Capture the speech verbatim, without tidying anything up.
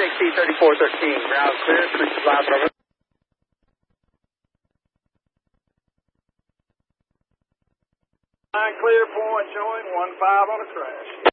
Take T thirty-four thirteen, ground clear, cruise flight over. Line clear, point showing, one five on a crash.